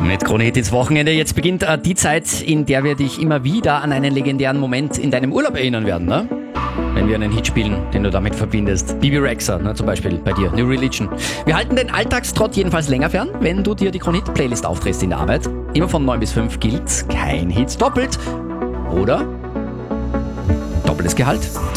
Mit Krone Hit ins Wochenende. Jetzt beginnt die Zeit, in der wir dich immer wieder an einen legendären Moment in deinem Urlaub erinnern werden, ne? Wenn wir einen Hit spielen, den du damit verbindest. Bibi Rexha, ne, zum Beispiel bei dir, New Religion. Wir halten den Alltagstrott jedenfalls länger fern, wenn du dir die Krone Hit Playlist aufdrehst in der Arbeit. Immer von 9 bis 5 gilt kein Hit doppelt oder doppeltes Gehalt.